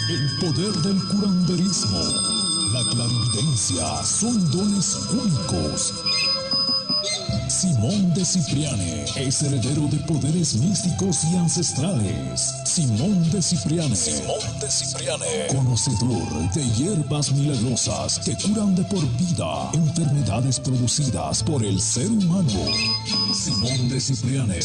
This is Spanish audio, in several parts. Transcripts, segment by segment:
El poder del curanderismo, la clarividencia son dones únicos. Simón de Cipriane es heredero de poderes místicos y ancestrales. Simón de Cipriane, conocedor de hierbas milagrosas que curan de por vida enfermedades producidas por el ser humano. Simón de Cipriane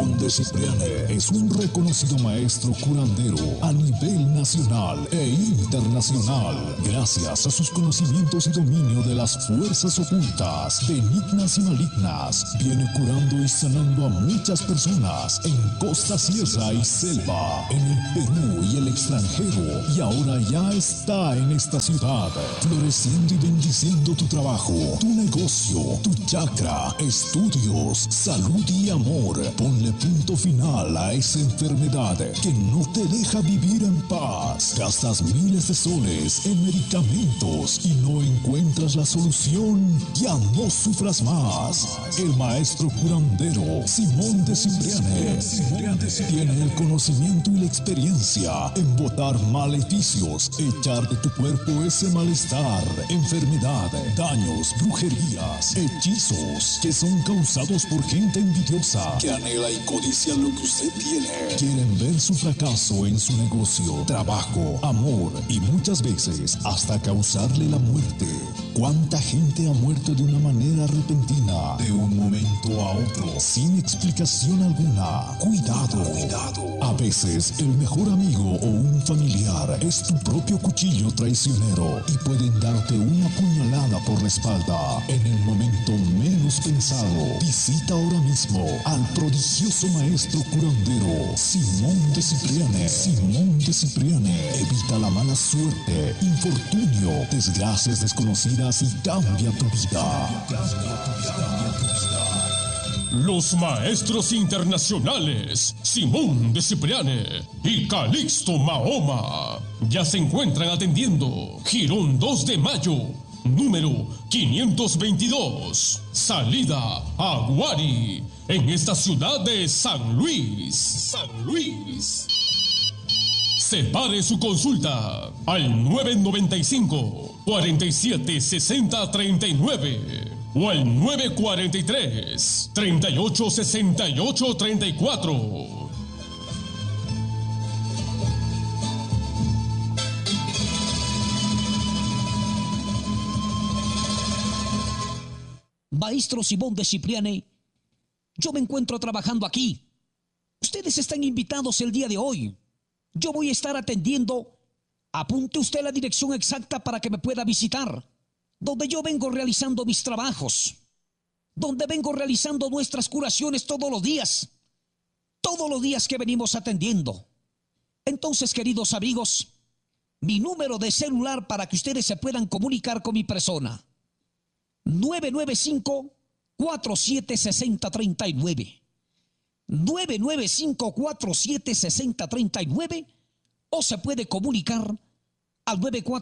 es un reconocido maestro curandero a nivel nacional e internacional, gracias a sus conocimientos y dominio de las fuerzas ocultas, benignas y malignas. Viene curando y sanando a muchas personas en costa, sierra y selva, en el Perú y el extranjero, y ahora ya está en esta ciudad, floreciendo y bendiciendo tu trabajo, tu negocio, tu chakra, estudios, salud y amor. Ponle punto final a esa enfermedad que no te deja vivir en paz. Gastas miles de soles en medicamentos y no encuentras la solución. Ya no sufras más. El maestro curandero Simón de Cipriane tiene el conocimiento y la experiencia en botar maleficios, echar de tu cuerpo ese malestar, enfermedad, daños, brujerías, hechizos que son causados por gente envidiosa que anhela y codicia lo que usted tiene. Quieren ver su fracaso en su negocio, trabajo, amor y muchas veces hasta causarle la muerte. ¿Cuánta gente ha muerto de una manera repentina, de un momento a otro, sin explicación alguna? Cuidado. A veces el mejor amigo o un familiar es tu propio cuchillo traicionero y pueden darte una puñalada por la espalda en el momento menos pensado. Visita ahora mismo al prodigioso maestro curandero Simón de Cipriane. Evita la mala suerte, infortunio, desgracias desconocidas y cambia tu vida. Los maestros internacionales Simón de Cipriane y Calixto Mahoma ya se encuentran atendiendo Jirón 2 de Mayo, número 522, salida Aguari, en esta ciudad de San Luis. Separe su consulta al 995 47 60 39 o al 943 38 68 34. Maestro Simón de Cipriane, yo me encuentro trabajando aquí. Ustedes están invitados el día de hoy. Yo voy a estar atendiendo. Apunte usted la dirección exacta para que me pueda visitar, donde yo vengo realizando mis trabajos, donde vengo realizando nuestras curaciones todos los días que venimos atendiendo. Entonces, queridos amigos, mi número de celular para que ustedes se puedan comunicar con mi persona: 995-476039. 995-476039, o se puede comunicar al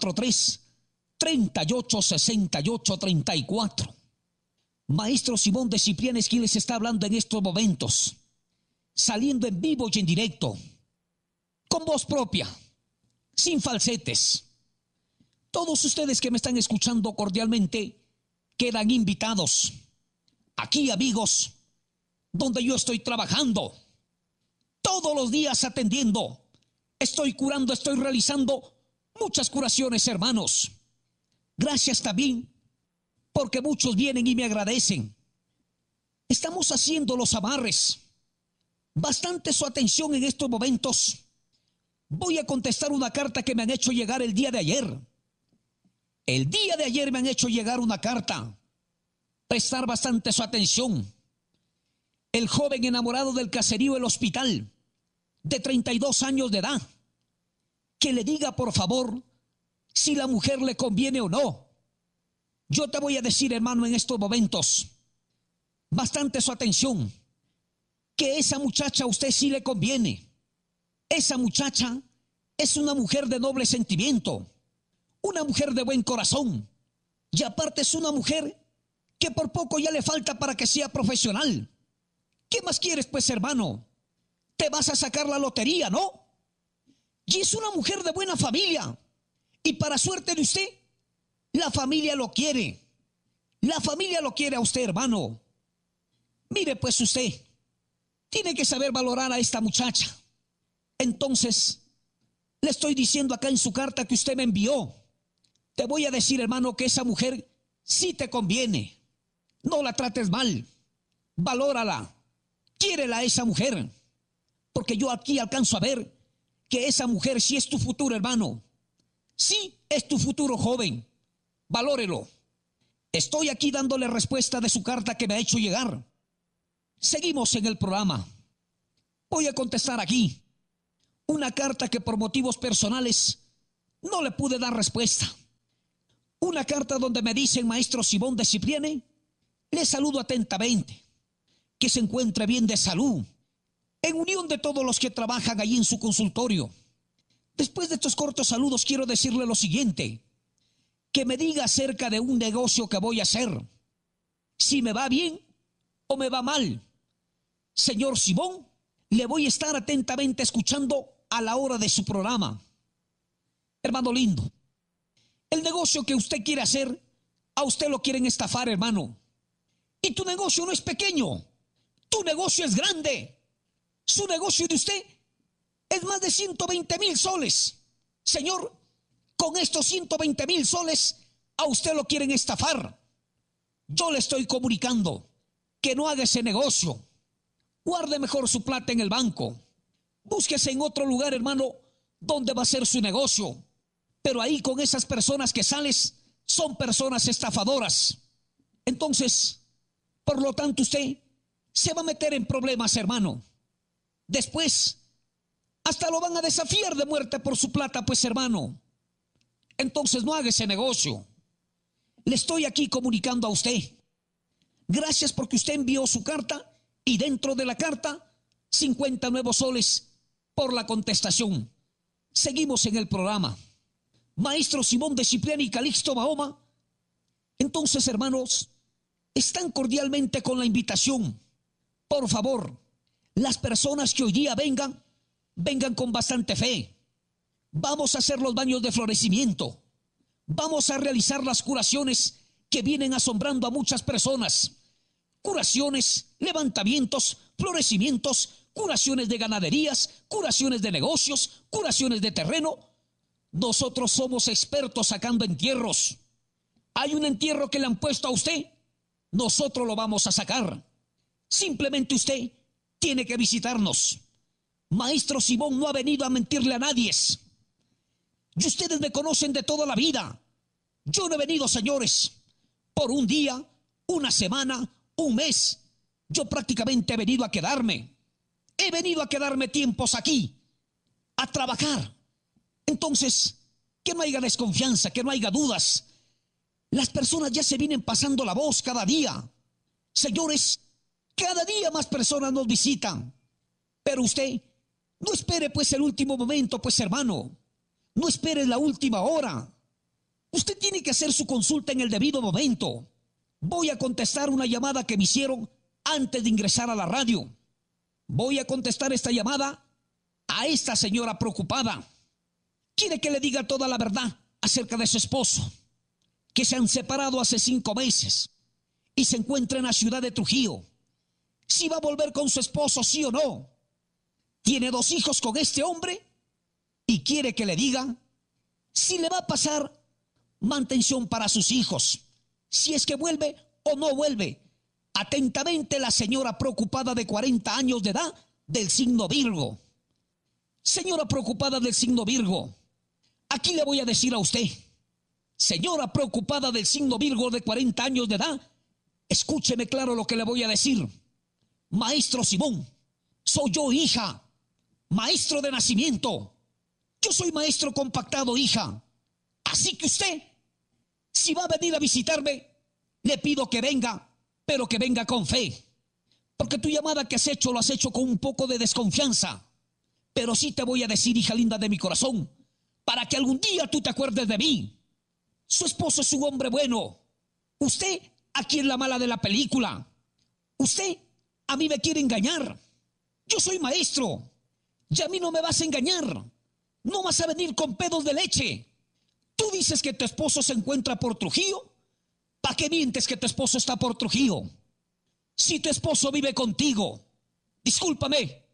943-386834. Maestro Simón de Cipriane es quien les está hablando en estos momentos, saliendo en vivo y en directo, con voz propia, sin falsetes. Todos ustedes que me están escuchando cordialmente quedan invitados aquí, amigos, donde yo estoy trabajando todos los días atendiendo. Estoy curando, estoy realizando muchas curaciones, hermanos. Gracias también porque muchos vienen y me agradecen. Estamos haciendo los amarres. Bastante su atención en estos momentos. Voy a contestar una carta que me han hecho llegar el día de ayer. El día de ayer me han hecho llegar una carta. Prestar bastante su atención. El joven enamorado del caserío El Hospital, de 32 años de edad, que le diga por favor si la mujer le conviene o no. Yo te voy a decir, hermano, en estos momentos, bastante su atención, que esa muchacha a usted sí le conviene. Esa muchacha es una mujer de noble sentimiento, una mujer de buen corazón, y aparte es una mujer que por poco ya le falta para que sea profesional. ¿Qué más quieres, pues, hermano? Te vas a sacar la lotería, ¿no? Y es una mujer de buena familia. Y para suerte de usted, la familia lo quiere. La familia lo quiere a usted, hermano. Mire pues usted, tiene que saber valorar a esta muchacha. Entonces, le estoy diciendo acá en su carta que usted me envió. Te voy a decir, hermano, que esa mujer sí te conviene. No la trates mal. Valórala. Quiérela a esa mujer. Porque yo aquí alcanzo a ver que esa mujer sí es tu futuro, hermano. Sí es tu futuro, joven. Valórelo. Estoy aquí dándole respuesta de su carta que me ha hecho llegar. Seguimos en el programa. Voy a contestar aquí una carta que por motivos personales no le pude dar respuesta. Una carta donde me dicen: maestro Simón de Cipriani, le saludo atentamente, que se encuentre bien de salud, en unión de todos los que trabajan allí en su consultorio. Después de estos cortos saludos quiero decirle lo siguiente: que me diga acerca de un negocio que voy a hacer, si me va bien o me va mal. Señor Simón, le voy a estar atentamente escuchando a la hora de su programa. Hermano lindo, el negocio que usted quiere hacer, a usted lo quieren estafar, hermano. Y tu negocio no es pequeño, tu negocio es grande. Su negocio de usted es más de 120,000 soles. Señor, con estos 120,000 soles a usted lo quieren estafar. Yo le estoy comunicando que no haga ese negocio. Guarde mejor su plata en el banco. Búsquese en otro lugar, hermano, donde va a ser su negocio. Pero ahí con esas personas que sales, son personas estafadoras. Entonces, por lo tanto, usted se va a meter en problemas, hermano. Después, hasta lo van a desafiar de muerte por su plata, pues, hermano. Entonces no haga ese negocio. Le estoy aquí comunicando a usted. Gracias porque usted envió su carta y dentro de la carta 50 nuevos soles por la contestación. Seguimos en el programa. Maestro Simón de Cipriani y Calixto Mahoma. Entonces, hermanos, están cordialmente con la invitación. Por favor, las personas que hoy día vengan con bastante fe. Vamos a hacer los baños de florecimiento. Vamos a realizar las curaciones que vienen asombrando a muchas personas. Curaciones, levantamientos, florecimientos, curaciones de ganaderías, curaciones de negocios, curaciones de terreno. Nosotros somos expertos sacando entierros. Hay un entierro que le han puesto a usted, nosotros lo vamos a sacar. Simplemente usted tiene que visitarnos. Maestro Simón no ha venido a mentirle a nadie. Y ustedes me conocen de toda la vida. Yo no he venido, señores, por un día, una semana, un mes. Yo prácticamente he venido a quedarme. He venido a quedarme tiempos aquí, a trabajar. Entonces, que no haya desconfianza, que no haya dudas. Las personas ya se vienen pasando la voz cada día. Señores, cada día más personas nos visitan. Pero usted no espere pues el último momento, pues, hermano. No espere la última hora. Usted tiene que hacer su consulta en el debido momento. Voy a contestar una llamada que me hicieron antes de ingresar a la radio. Voy a contestar esta llamada a esta señora preocupada. Quiere que le diga toda la verdad acerca de su esposo, que se han separado hace 5 meses y se encuentra en la ciudad de Trujillo. Si va a volver con su esposo, sí o no. Tiene 2 hijos con este hombre y quiere que le diga si le va a pasar mantención para sus hijos, si es que vuelve o no vuelve. Atentamente, la señora preocupada de 40 años de edad del signo Virgo. Señora preocupada del signo Virgo, aquí le voy a decir a usted, señora preocupada del signo Virgo de 40 años de edad, escúcheme claro lo que le voy a decir. Maestro Simón, soy yo, hija, maestro de nacimiento. Yo soy maestro compactado, hija. Así que usted, si va a venir a visitarme, le pido que venga, pero que venga con fe. Porque tu llamada que has hecho, lo has hecho con un poco de desconfianza. Pero sí te voy a decir, hija linda de mi corazón, para que algún día tú te acuerdes de mí. Su esposo es un hombre bueno. Usted, aquí es la mala de la película. Usted a mí me quiere engañar. Yo soy maestro y a mí no me vas a engañar. No vas a venir con pedos de leche. Tú dices que tu esposo se encuentra por Trujillo. ¿Para qué mientes que tu esposo está por Trujillo? Si tu esposo vive contigo, discúlpame,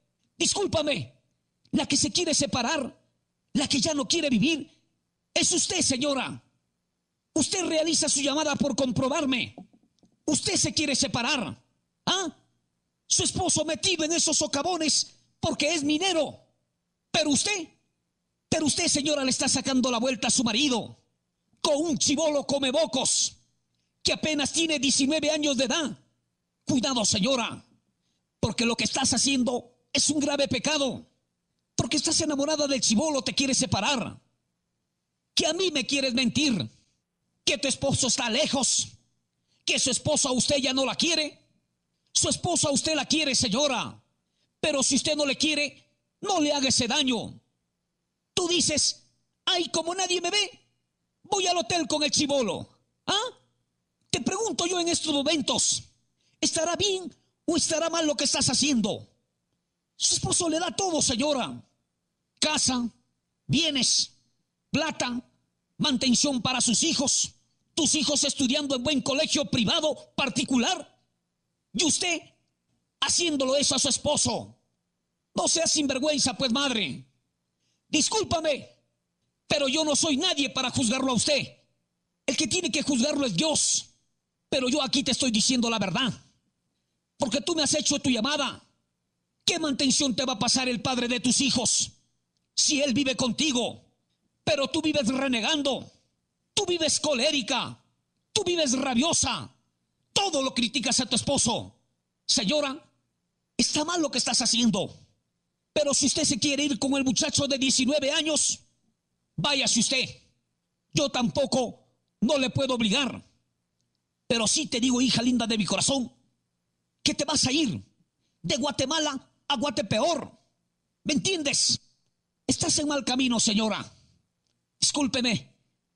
la que se quiere separar, la que ya no quiere vivir, es usted, señora. Usted realiza su llamada por comprobarme. Usted se quiere separar. ¿Ah? Su esposo metido en esos socavones porque es minero. Pero usted, señora, le está sacando la vuelta a su marido con un chibolo comebocos que apenas tiene 19 años de edad. Cuidado, señora, porque lo que estás haciendo es un grave pecado. Porque estás enamorada del chibolo, te quieres separar. Que a mí me quieres mentir. Que tu esposo está lejos. Que su esposo a usted ya no la quiere. Su esposo a usted la quiere, señora. Pero si usted no le quiere, no le haga ese daño. Tú dices, ay, como nadie me ve, voy al hotel con el chibolo. ¿Ah? Te pregunto yo en estos momentos, ¿estará bien o estará mal lo que estás haciendo? Su esposo le da todo, señora. Casa, bienes, plata, mantención para sus hijos. Tus hijos estudiando en buen colegio privado, particular. Y usted haciéndolo eso a su esposo. No seas sinvergüenza, pues, madre. Discúlpame, pero yo no soy nadie para juzgarlo a usted. El que tiene que juzgarlo es Dios. Pero yo aquí te estoy diciendo la verdad. Porque tú me has hecho tu llamada. ¿Qué mantención te va a pasar el padre de tus hijos si él vive contigo? Pero tú vives renegando. Tú vives colérica. Tú vives rabiosa. Todo lo criticas a tu esposo. Señora, está mal lo que estás haciendo. Pero si usted se quiere ir con el muchacho de 19 años, váyase usted. Yo tampoco no le puedo obligar. Pero sí te digo, hija linda de mi corazón, que te vas a ir de Guatemala a Guatepeor. ¿Me entiendes? Estás en mal camino, señora. Discúlpeme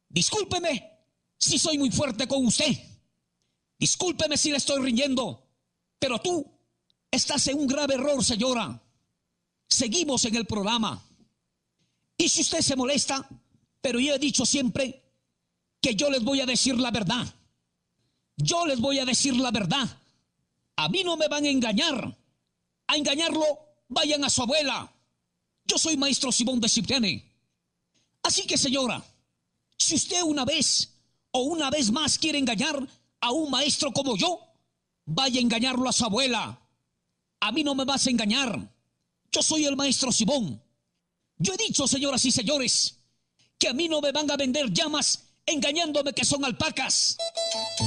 si soy muy fuerte con usted. Discúlpeme si le estoy riñendo. Pero tú estás en un grave error, señora. Seguimos en el programa. Y si usted se molesta, pero yo he dicho siempre que yo les voy a decir la verdad. Yo les voy a decir la verdad. A mí no me van a engañar. A engañarlo, vayan a su abuela. Yo soy maestro Simón de Cipriani. Así que, señora, si usted una vez o una vez más quiere engañar a un maestro como yo, vaya a engañarlo a su abuela. A mí no me vas a engañar. Yo soy el maestro Simón. Yo he dicho, señoras y señores, que a mí no me van a vender llamas engañándome que son alpacas.